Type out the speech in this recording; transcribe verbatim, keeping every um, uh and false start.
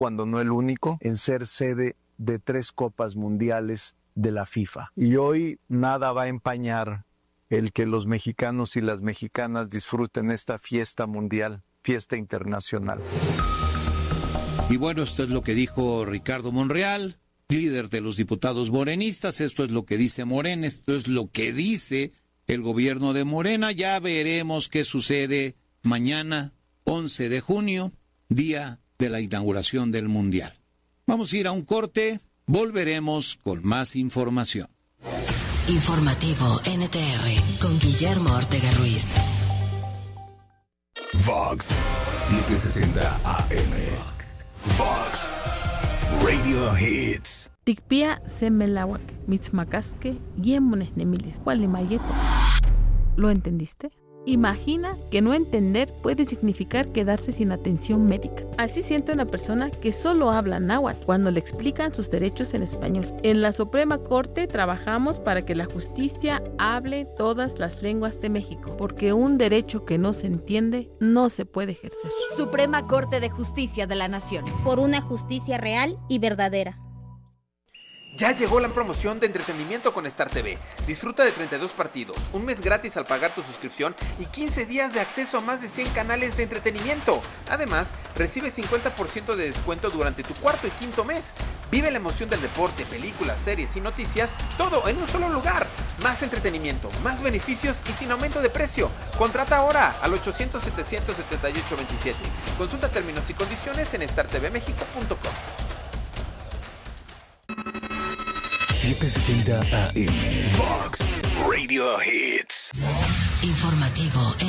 cuando no el único, en ser sede de tres Copas Mundiales de la FIFA. Y hoy nada va a empañar el que los mexicanos y las mexicanas disfruten esta fiesta mundial, fiesta internacional. Y bueno, esto es lo que dijo Ricardo Monreal, líder de los diputados morenistas. Esto es lo que dice Morena, esto es lo que dice el gobierno de Morena. Ya veremos qué sucede mañana, once de junio, día de la inauguración del Mundial. Vamos a ir a un corte, volveremos con más información. Informativo N T R con Guillermo Ortega Ruiz. Vox setecientos sesenta A M. Vox Radio Hits. Tikpia semelawak, mitzmacasque, yemones nemilis, cualimayeto. ¿Lo entendiste? Imagina que no entender puede significar quedarse sin atención médica. Así siente una persona que solo habla náhuatl cuando le explican sus derechos en español. En la Suprema Corte trabajamos para que la justicia hable todas las lenguas de México, porque un derecho que no se entiende no se puede ejercer. Suprema Corte de Justicia de la Nación. Por una justicia real y verdadera. Ya llegó la promoción de entretenimiento con Star T V. Disfruta de treinta y dos partidos, un mes gratis al pagar tu suscripción y quince días de acceso a más de cien canales de entretenimiento. Además, recibe cincuenta por ciento de descuento durante tu cuarto y quinto mes. Vive la emoción del deporte, películas, series y noticias, todo en un solo lugar. Más entretenimiento, más beneficios y sin aumento de precio. Contrata ahora al ochocientos, setecientos setenta y ocho veintisiete. Consulta términos y condiciones en star t v mexico punto com. setecientos sesenta A M. Vox Radio Hits. Informativo